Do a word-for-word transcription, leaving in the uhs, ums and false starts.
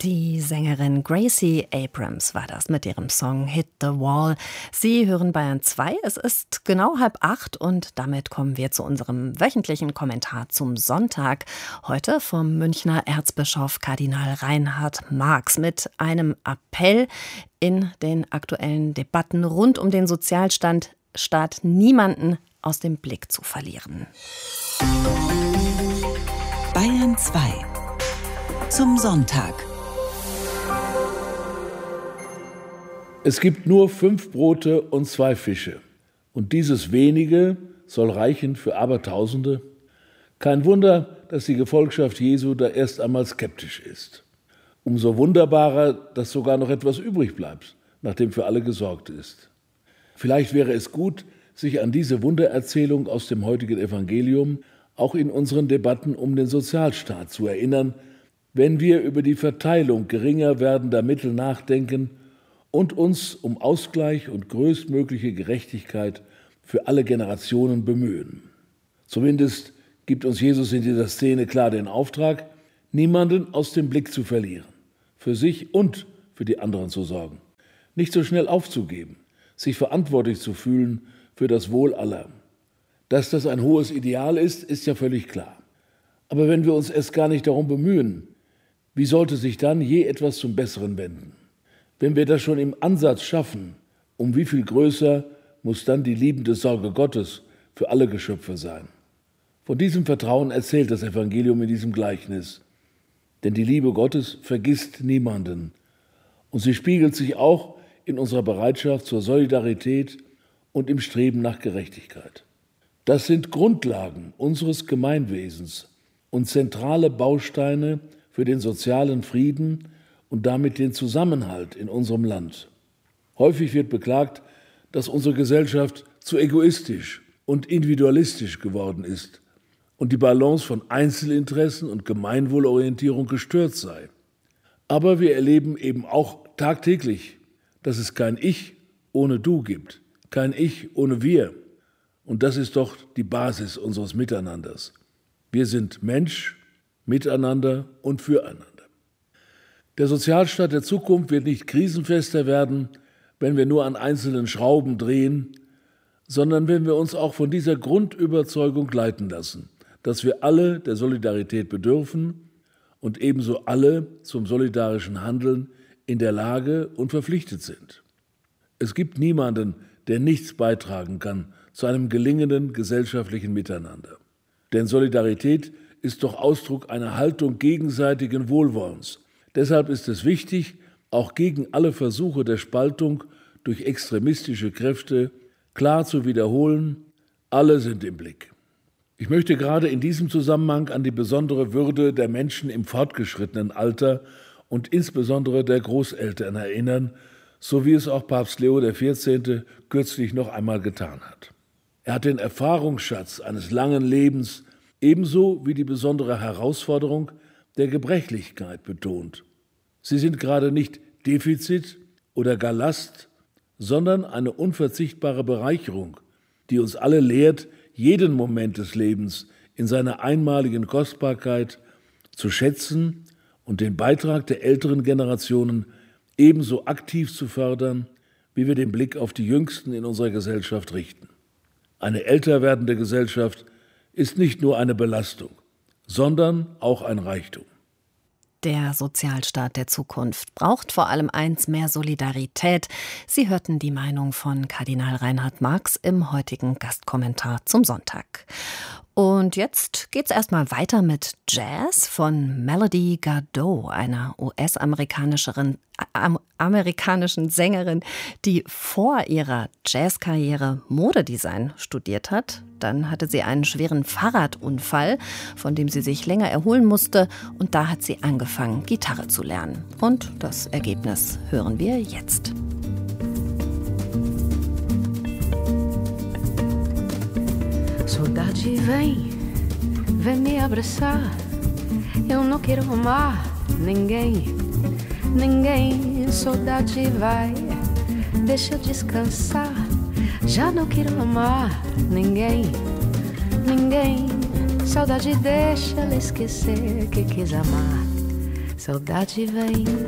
Die Sängerin Gracie Abrams war das mit ihrem Song Hit the Wall. Sie hören Bayern zwei, es ist genau halb acht und damit kommen wir zu unserem wöchentlichen Kommentar zum Sonntag. Heute vom Münchner Erzbischof Kardinal Reinhard Marx mit einem Appell in den aktuellen Debatten rund um den Sozialstaat, Staat niemanden aus dem Blick zu verlieren. Bayern zwei zum Sonntag. Es gibt nur fünf Brote und zwei Fische. Und dieses wenige soll reichen für Abertausende. Kein Wunder, dass die Gefolgschaft Jesu da erst einmal skeptisch ist. Umso wunderbarer, dass sogar noch etwas übrig bleibt, nachdem für alle gesorgt ist. Vielleicht wäre es gut, sich an diese Wundererzählung aus dem heutigen Evangelium auch in unseren Debatten um den Sozialstaat zu erinnern, wenn wir über die Verteilung geringer werdender Mittel nachdenken und uns um Ausgleich und größtmögliche Gerechtigkeit für alle Generationen bemühen. Zumindest gibt uns Jesus in dieser Szene klar den Auftrag, niemanden aus dem Blick zu verlieren, für sich und für die anderen zu sorgen, nicht so schnell aufzugeben, sich verantwortlich zu fühlen für das Wohl aller. Dass das ein hohes Ideal ist, ist ja völlig klar. Aber wenn wir uns erst gar nicht darum bemühen, wie sollte sich dann je etwas zum Besseren wenden? Wenn wir das schon im Ansatz schaffen, um wie viel größer muss dann die liebende Sorge Gottes für alle Geschöpfe sein? Von diesem Vertrauen erzählt das Evangelium in diesem Gleichnis. Denn die Liebe Gottes vergisst niemanden. Und sie spiegelt sich auch in unserer Bereitschaft zur Solidarität und im Streben nach Gerechtigkeit. Das sind Grundlagen unseres Gemeinwesens und zentrale Bausteine für den sozialen Frieden und damit den Zusammenhalt in unserem Land. Häufig wird beklagt, dass unsere Gesellschaft zu egoistisch und individualistisch geworden ist und die Balance von Einzelinteressen und Gemeinwohlorientierung gestört sei. Aber wir erleben eben auch tagtäglich, dass es kein Ich ohne Du gibt, kein Ich ohne Wir. Und das ist doch die Basis unseres Miteinanders. Wir sind Mensch, miteinander und füreinander. Der Sozialstaat der Zukunft wird nicht krisenfester werden, wenn wir nur an einzelnen Schrauben drehen, sondern wenn wir uns auch von dieser Grundüberzeugung leiten lassen, dass wir alle der Solidarität bedürfen und ebenso alle zum solidarischen Handeln in der Lage und verpflichtet sind. Es gibt niemanden, der nichts beitragen kann zu einem gelingenden gesellschaftlichen Miteinander. Denn Solidarität ist doch Ausdruck einer Haltung gegenseitigen Wohlwollens. Deshalb ist es wichtig, auch gegen alle Versuche der Spaltung durch extremistische Kräfte klar zu wiederholen, alle sind im Blick. Ich möchte gerade in diesem Zusammenhang an die besondere Würde der Menschen im fortgeschrittenen Alter und insbesondere der Großeltern erinnern, so wie es auch Papst Leo der vierzehnte kürzlich noch einmal getan hat. Er hat den Erfahrungsschatz eines langen Lebens ebenso wie die besondere Herausforderung der Gebrechlichkeit betont. Sie sind gerade nicht Defizit oder gar Last, sondern eine unverzichtbare Bereicherung, die uns alle lehrt, jeden Moment des Lebens in seiner einmaligen Kostbarkeit zu schätzen und den Beitrag der älteren Generationen ebenso aktiv zu fördern, wie wir den Blick auf die Jüngsten in unserer Gesellschaft richten. Eine älter werdende Gesellschaft ist nicht nur eine Belastung, sondern auch ein Reichtum. Der Sozialstaat der Zukunft braucht vor allem eins: mehr Solidarität. Sie hörten die Meinung von Kardinal Reinhard Marx im heutigen Gastkommentar zum Sonntag. Und jetzt geht's erstmal weiter mit Jazz von Melody Gardot, einer U S-amerikanischen äh, amerikanischen Sängerin, die vor ihrer Jazzkarriere Modedesign studiert hat. Dann hatte sie einen schweren Fahrradunfall, von dem sie sich länger erholen musste. Und da hat sie angefangen, Gitarre zu lernen. Und das Ergebnis hören wir jetzt. Saudade vem, vem me abraçar. Eu não quero amar ninguém, ninguém. Saudade vai, deixa eu descansar. Já não quero amar ninguém, ninguém. Saudade deixa ela esquecer que quis amar. saudade vem.